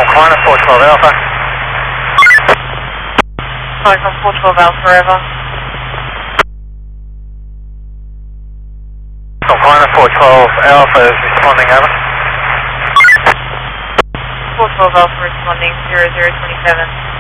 Climate 412 Alpha. Sorry, from 412 Alpha, over. Climate 412 Alpha is responding, over. 412 Alpha responding, 0027.